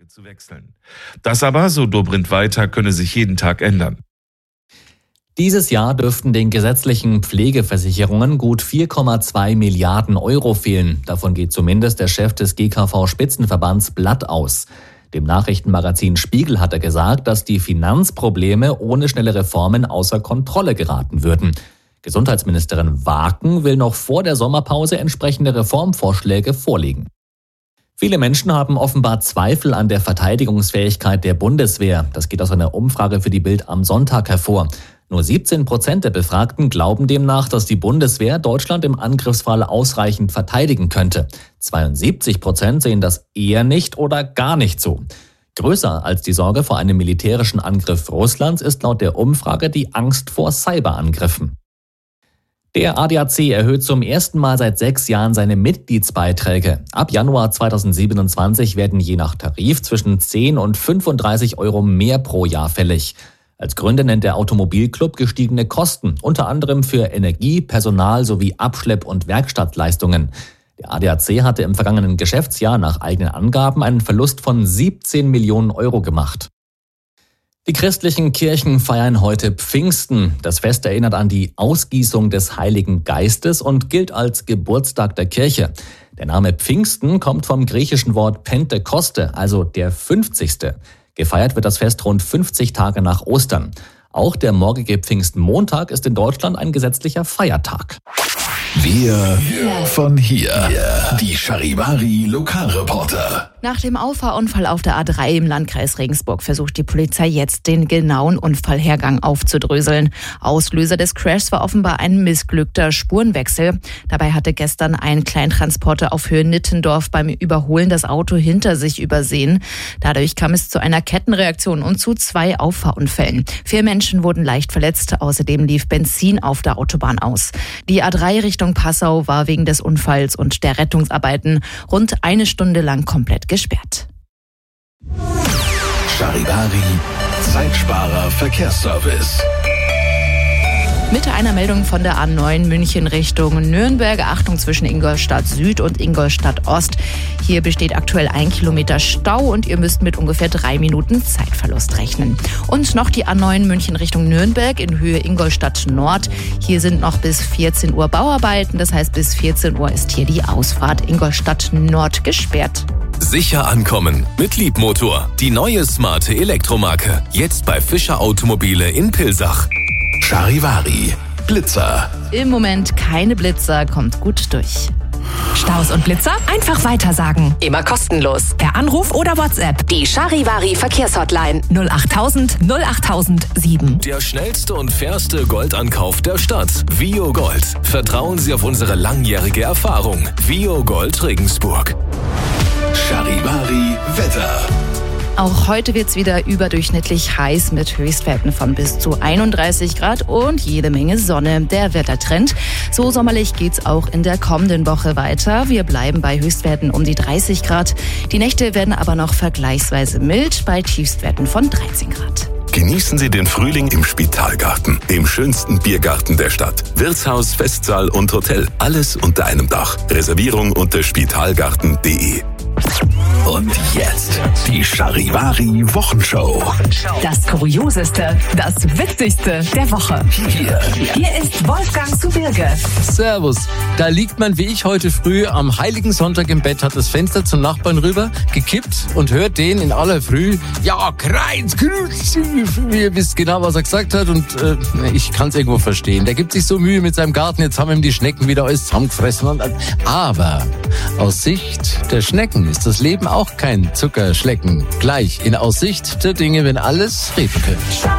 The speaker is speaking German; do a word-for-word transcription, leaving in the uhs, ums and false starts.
Anlage zu wechseln. Das aber, so Dobrindt weiter, könne sich jeden Tag ändern. Dieses Jahr dürften den gesetzlichen Pflegeversicherungen gut vier Komma zwei Milliarden Euro fehlen. Davon geht zumindest der Chef des G K V-Spitzenverbands Blatt aus. Dem Nachrichtenmagazin Spiegel hat er gesagt, dass die Finanzprobleme ohne schnelle Reformen außer Kontrolle geraten würden. Gesundheitsministerin Waken will noch vor der Sommerpause entsprechende Reformvorschläge vorlegen. Viele Menschen haben offenbar Zweifel an der Verteidigungsfähigkeit der Bundeswehr. Das geht aus einer Umfrage für die Bild am Sonntag hervor. Nur siebzehn Prozent der Befragten glauben demnach, dass die Bundeswehr Deutschland im Angriffsfall ausreichend verteidigen könnte. zweiundsiebzig Prozent sehen das eher nicht oder gar nicht so. Größer als die Sorge vor einem militärischen Angriff Russlands ist laut der Umfrage die Angst vor Cyberangriffen. Der A D A C erhöht zum ersten Mal seit sechs Jahren seine Mitgliedsbeiträge. Ab Januar zweitausendsiebenundzwanzig werden je nach Tarif zwischen zehn und fünfunddreißig Euro mehr pro Jahr fällig. Als Gründe nennt der Automobilclub gestiegene Kosten, unter anderem für Energie, Personal sowie Abschlepp- und Werkstattleistungen. Der A D A C hatte im vergangenen Geschäftsjahr nach eigenen Angaben einen Verlust von siebzehn Millionen Euro gemacht. Die christlichen Kirchen feiern heute Pfingsten. Das Fest erinnert an die Ausgießung des Heiligen Geistes und gilt als Geburtstag der Kirche. Der Name Pfingsten kommt vom griechischen Wort Pentekoste, also der fünfzigste. Gefeiert wird das Fest rund fünfzig Tage nach Ostern. Auch der morgige Pfingstmontag ist in Deutschland ein gesetzlicher Feiertag. Wir von hier. Die Charivari Lokalreporter. Nach dem Auffahrunfall auf der A drei im Landkreis Regensburg versucht die Polizei jetzt, den genauen Unfallhergang aufzudröseln. Auslöser des Crashs war offenbar ein missglückter Spurenwechsel. Dabei hatte gestern ein Kleintransporter auf Höhe Nittendorf beim Überholen das Auto hinter sich übersehen. Dadurch kam es zu einer Kettenreaktion und zu zwei Auffahrunfällen. Vier Menschen wurden leicht verletzt. Außerdem lief Benzin auf der Autobahn aus. Die A drei Richtung Passau war wegen des Unfalls und der Rettungsarbeiten rund eine Stunde lang komplett gesperrt. Charivari, Zeitsparer Verkehrsservice. Mit einer Meldung von der A neun München Richtung Nürnberg. Achtung zwischen Ingolstadt Süd und Ingolstadt Ost. Hier besteht aktuell ein Kilometer Stau und ihr müsst mit ungefähr drei Minuten Zeitverlust rechnen. Und noch die A neun München Richtung Nürnberg in Höhe Ingolstadt Nord. Hier sind noch bis vierzehn Uhr Bauarbeiten. Das heißt, bis vierzehn Uhr ist hier die Ausfahrt Ingolstadt Nord gesperrt. Sicher ankommen mit Liebmotor. Die neue smarte Elektromarke. Jetzt bei Fischer Automobile in Pilsach. Charivari, Blitzer. Im Moment keine Blitzer, kommt gut durch. Staus und Blitzer? Einfach weitersagen. Immer kostenlos. Per Anruf oder WhatsApp. Die Charivari Verkehrshotline. null achttausend null achttausend sieben. Der schnellste und fairste Goldankauf der Stadt. Vio Gold. Vertrauen Sie auf unsere langjährige Erfahrung. Vio Gold Regensburg. Charivari Wetter. Auch heute wird's wieder überdurchschnittlich heiß mit Höchstwerten von bis zu einunddreißig Grad und jede Menge Sonne. Der Wettertrend. So sommerlich geht's auch in der kommenden Woche weiter. Wir bleiben bei Höchstwerten um die dreißig Grad. Die Nächte werden aber noch vergleichsweise mild bei Tiefstwerten von dreizehn Grad. Genießen Sie den Frühling im Spitalgarten, dem schönsten Biergarten der Stadt. Wirtshaus, Festsaal und Hotel. Alles unter einem Dach. Reservierung unter spitalgarten punkt de. Und jetzt die Charivari Wochenshow. Das Kurioseste, das Witzigste der Woche. Hier, Hier ist Wolfgang zu Birge. Servus. Da liegt man wie ich heute früh am Heiligen Sonntag im Bett, hat das Fenster zum Nachbarn rüber gekippt und hört den in aller Früh, ja, Kreuz, Kreuz, ihr wisst genau, was er gesagt hat und äh, ich kann es irgendwo verstehen. Der gibt sich so Mühe mit seinem Garten, jetzt haben ihm die Schnecken wieder alles zusammengefressen. Und, aber aus Sicht der Schnecken ist das Leben auch kein Zuckerschlecken. Gleich in Aussicht der Dinge, wenn alles reden könnte.